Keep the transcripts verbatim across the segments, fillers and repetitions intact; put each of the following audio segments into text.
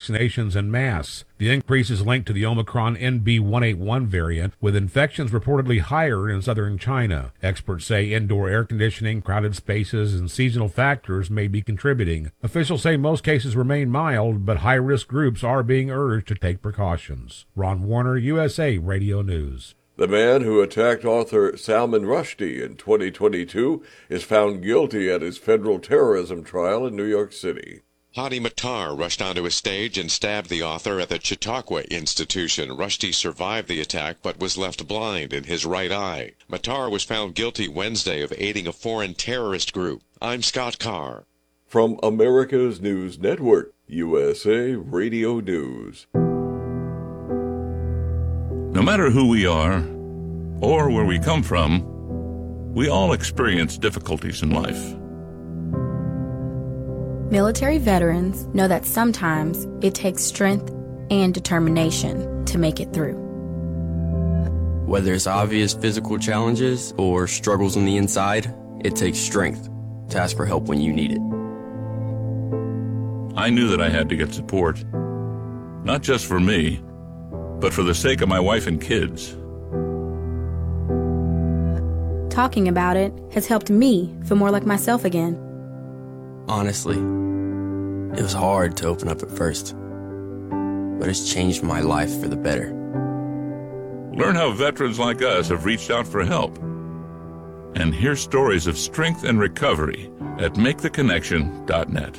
vaccinations en masse. The increase is linked to the Omicron N B one eighty-one variant, with infections reportedly higher in southern China. Experts say indoor air conditioning, crowded spaces, and seasonal factors may be contributing. Officials say most cases remain mild, but high-risk groups are being urged to take precautions. Ron Warner, U S A Radio News. The man who attacked author Salman Rushdie in twenty twenty-two is found guilty at his federal terrorism trial in New York City. Hadi Matar rushed onto a stage and stabbed the author at the Chautauqua Institution. Rushdie survived the attack but was left blind in his right eye. Matar was found guilty Wednesday of aiding a foreign terrorist group. I'm Scott Carr. From America's News Network, U S A Radio News. No matter who we are or where we come from, we all experience difficulties in life. Military veterans know that sometimes it takes strength and determination to make it through. Whether it's obvious physical challenges or struggles on the inside, it takes strength to ask for help when you need it. I knew that I had to get support, not just for me, but for the sake of my wife and kids. Talking about it has helped me feel more like myself again. Honestly, it was hard to open up at first, but it's changed my life for the better. Learn how veterans like us have reached out for help, and hear stories of strength and recovery at make the connection dot net.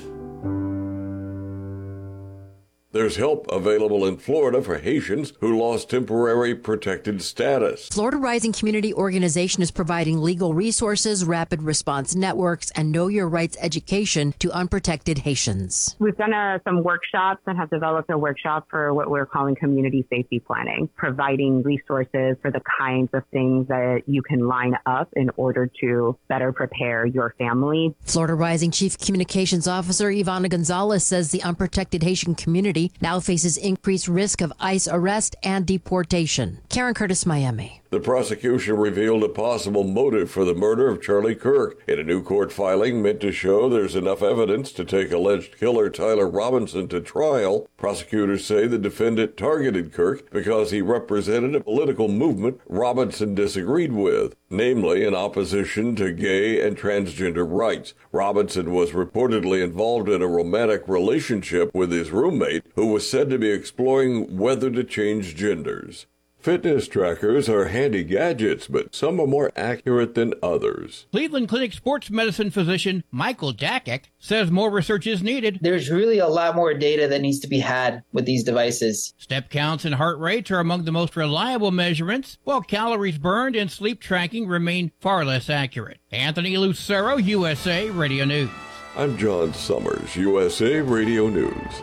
There's help available in Florida for Haitians who lost temporary protected status. Florida Rising Community Organization is providing legal resources, rapid response networks, and know your rights education to unprotected Haitians. We've done uh, some workshops and have developed a workshop for what we're calling community safety planning, providing resources for the kinds of things that you can line up in order to better prepare your family. Florida Rising Chief Communications Officer Ivana Gonzalez says the unprotected Haitian community now faces increased risk of ICE arrest and deportation. Karen Curtis, Miami. The prosecution revealed a possible motive for the murder of Charlie Kirk in a new court filing meant to show there's enough evidence to take alleged killer Tyler Robinson to trial. Prosecutors say the defendant targeted Kirk because he represented a political movement Robinson disagreed with, namely in opposition to gay and transgender rights. Robinson was reportedly involved in a romantic relationship with his roommate, who was said to be exploring whether to change genders. Fitness trackers are handy gadgets, but some are more accurate than others. Cleveland Clinic sports medicine physician Michael Jakic says more research is needed. There's really a lot more data that needs to be had with these devices. Step counts and heart rates are among the most reliable measurements, while calories burned and sleep tracking remain far less accurate. Anthony Lucero, U S A Radio News. I'm John Summers, U S A Radio News.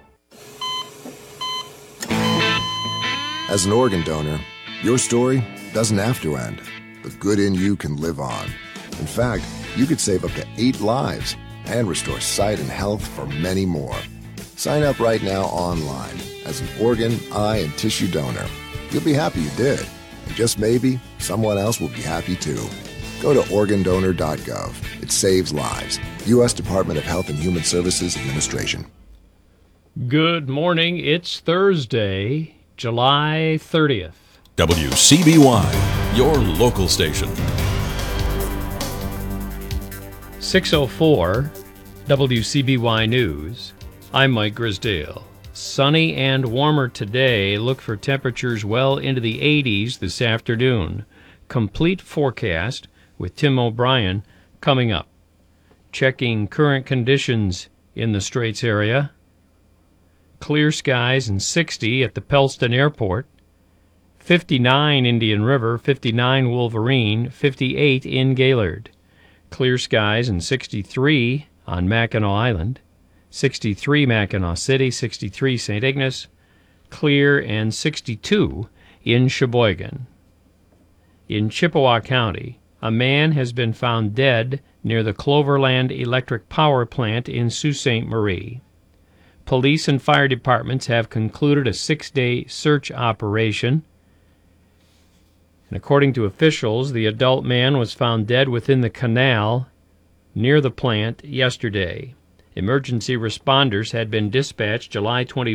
As an organ donor, your story doesn't have to end. The good in you can live on. In fact, you could save up to eight lives and restore sight and health for many more. Sign up right now online as an organ, eye, and tissue donor. You'll be happy you did. And just maybe, someone else will be happy too. Go to organ donor dot gov. It saves lives. U S Department of Health and Human Services Administration. Good morning. It's Thursday, July thirtieth. W C B Y, your local station. six oh four W C B Y News. I'm Mike Grisdale. Sunny and warmer today. Look for temperatures well into the eighties this afternoon. Complete forecast with Tim O'Brien coming up. Checking current conditions in the Straits area. Clear skies and sixty at the Pellston Airport, fifty-nine Indian River, fifty-nine Wolverine, fifty-eight in Gaylord. Clear skies and sixty-three on Mackinac Island, sixty-three Mackinac City, sixty-three Saint Ignace, clear and sixty-two in Sheboygan. In Chippewa County, a man has been found dead near the Cloverland Electric Power Plant in Sault Ste. Marie. Police and fire departments have concluded a six-day search operation. And according to officials, the adult man was found dead within the canal near the plant yesterday. Emergency responders had been dispatched July twenty-fourth